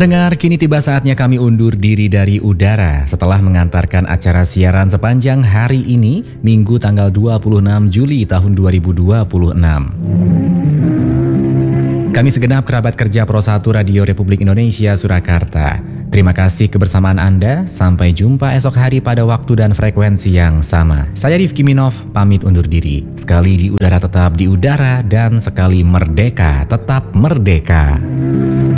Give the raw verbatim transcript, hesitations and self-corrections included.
Pendengar, kini tiba saatnya kami undur diri dari udara setelah mengantarkan acara siaran sepanjang hari ini, Minggu tanggal dua puluh enam Juli tahun dua ribu dua puluh enam. Kami segenap kerabat kerja Pro satu Radio Republik Indonesia Surakarta. Terima kasih kebersamaan Anda, sampai jumpa esok hari pada waktu dan frekuensi yang sama. Saya Rifki Minov, pamit undur diri. Sekali di udara tetap di udara, dan sekali merdeka tetap merdeka.